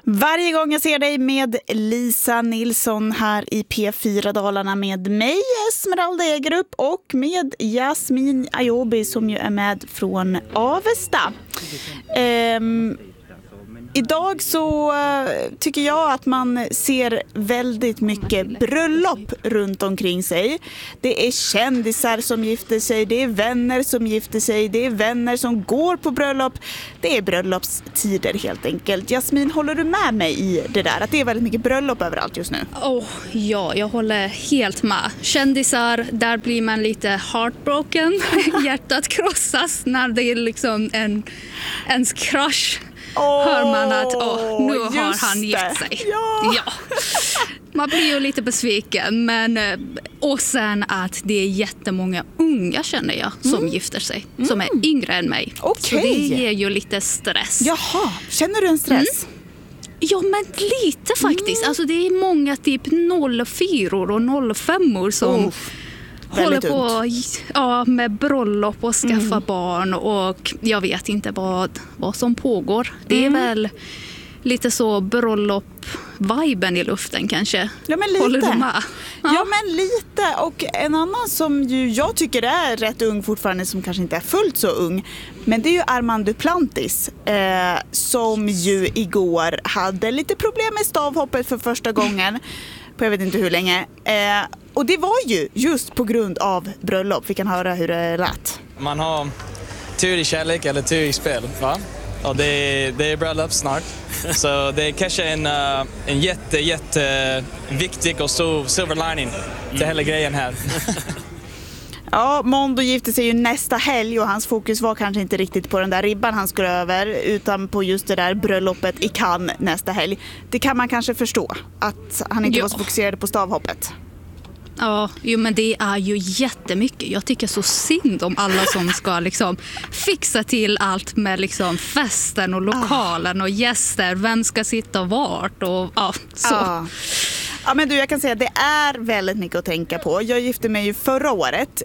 Varje gång jag ser dig med Lisa Nilsson här i P4 Dalarna med mig, Esmeralda Egerup, och med Jasmin Ayobi som ju är med från Avesta. Idag så tycker jag att man ser väldigt mycket bröllop runt omkring sig. Det är kändisar som gifter sig, det är vänner som gifter sig, det är vänner som går på bröllop. Det är bröllopstider helt enkelt. Jasmin, håller du med mig i det där? Att det är väldigt mycket bröllop överallt just nu? Ja, jag håller helt med. Kändisar, där blir man lite heartbroken. Hjärtat krossas när det är liksom ens crush. Hör man att nu har han gift sig. Ja. Man blir ju lite besviken. Och sen att det är jättemånga unga, känner jag, som gifter sig. Som är yngre än mig. Okay. Så det ger ju lite stress. Jaha, känner du en stress? Ja, men lite faktiskt. Alltså det är många typ 04 och 05 som håller på med bröllop och skaffa barn, och jag vet inte vad som pågår. Det är väl lite så bröllop-viben i luften kanske. Ja, men lite. Håller du med? Ja, men lite. Och en annan som ju jag tycker är rätt ung fortfarande, som kanske inte är fullt så ung, men det är ju Armand Duplantis som ju igår hade lite problem med stavhoppet för första gången på jag vet inte hur länge. Och det var ju just på grund av bröllop. Vi kan höra hur det lät. Man har tur i kärlek eller tur i spel, va? Och det är bröllop snart. Så det är kanske en jätte viktig och stor silver lining till hela grejen här. Ja, Mondo gifte sig ju nästa helg och hans fokus var kanske inte riktigt på den där ribban han skulle över, utan på just det där bröllopet i Cannes nästa helg. Det kan man kanske förstå, att han inte var så fokuserad på stavhoppet. Ja, men det är ju jättemycket. Jag tycker så synd om alla som ska liksom fixa till allt med liksom festen och lokalen och gäster. Vem ska sitta vart och så. Ja, men du, jag kan säga att det är väldigt mycket att tänka på. Jag gifte mig ju förra året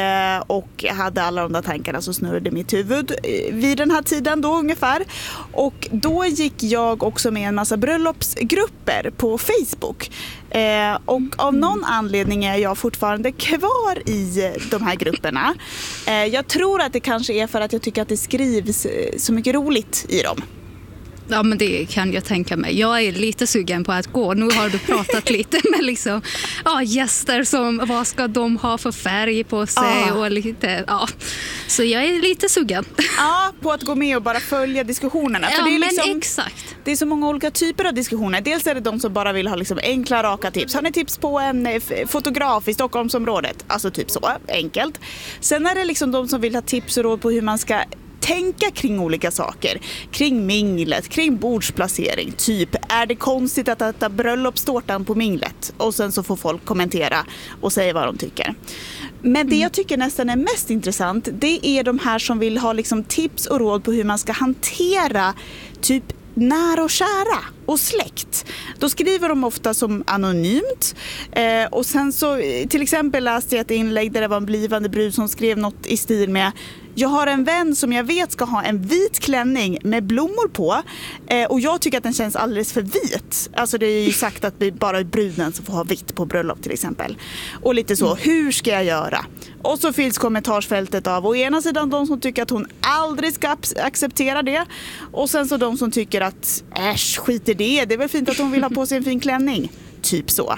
och hade alla de där tankarna som snurrade mitt huvud vid den här tiden då ungefär. Och då gick jag också med en massa bröllopsgrupper på Facebook. Och av någon anledning är jag fortfarande kvar i de här grupperna. Jag tror att det kanske är för att jag tycker att det skrivs så mycket roligt i dem. Ja, men det kan jag tänka mig. Jag är lite sugen på att gå. Nu har du pratat lite med liksom, gäster som, vad ska de ha för färg på sig och lite, Så jag är lite sugen. Ja, på att gå med och bara följa diskussionerna. För det är liksom, men exakt. Det är så många olika typer av diskussioner. Dels är det de som bara vill ha liksom enkla, raka tips. Har ni tips på en fotograf i Stockholmsområdet? Alltså typ så, enkelt. Sen är det liksom de som vill ha tips och råd på hur man ska tänka kring olika saker, kring minglet, kring bordsplacering, typ är det konstigt att äta bröllopstårtan på minglet, och sen så får folk kommentera och säga vad de tycker. Men det jag tycker nästan är mest intressant, det är de här som vill ha liksom tips och råd på hur man ska hantera typ nära och kära och släkt. Då skriver de ofta som anonymt och sen så till exempel läste jag ett inlägg där det var en blivande brud som skrev något i stil med: jag har en vän som jag vet ska ha en vit klänning med blommor på och jag tycker att den känns alldeles för vit. Alltså det är ju sagt att det är bara bruden som får ha vitt på bröllop till exempel. Och lite så, hur ska jag göra? Och så finns kommentarsfältet av å ena sidan de som tycker att hon aldrig ska acceptera det, och sen så de som tycker att skit i det är väl fint att hon vill ha på sig en fin klänning. Typ så.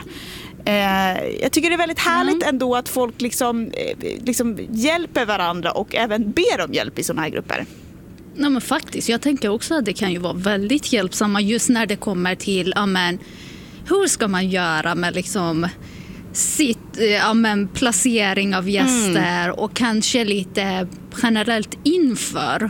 Jag tycker det är väldigt härligt ändå att folk liksom hjälper varandra och även ber om hjälp i sådana här grupper. Nej, men faktiskt, jag tänker också att det kan ju vara väldigt hjälpsamma just när det kommer till hur ska man göra med liksom placering av gäster och kanske lite generellt inför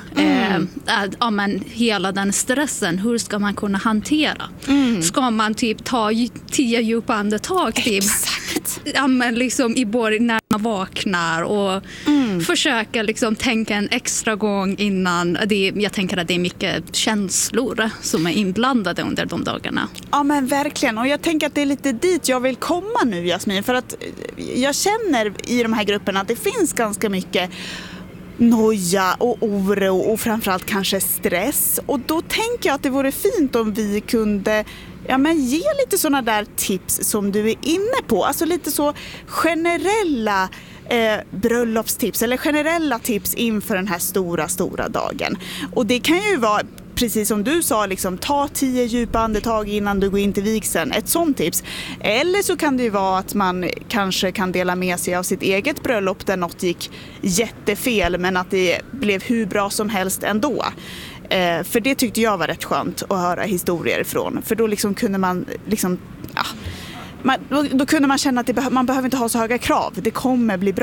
hela den stressen. Hur ska man kunna hantera? Ska man typ ta 10 djupa andetag typ? Exakt. Liksom i början när man vaknar och försöka liksom tänka en extra gång innan. Jag tänker att det är mycket känslor som är inblandade under de dagarna. Ja, men verkligen. Och jag tänker att det är lite dit jag vill komma nu, Jasmin, för att jag känner i de här grupperna att det finns ganska mycket noja och oro och framförallt kanske stress. Och då tänker jag att det vore fint om vi kunde ge lite sådana där tips som du är inne på. Alltså lite så generella bröllopstips eller generella tips inför den här stora dagen. Och det kan ju vara, precis som du sa, liksom, ta 10 djupa andetag innan du går in till vigseln. Ett sånt tips. Eller så kan det ju vara att man kanske kan dela med sig av sitt eget bröllop där något gick jättefel men att det blev hur bra som helst ändå. För det tyckte jag var rätt skönt att höra historier ifrån. För då liksom kunde man då kunde man känna att man behöver inte ha så höga krav. Det kommer bli bra.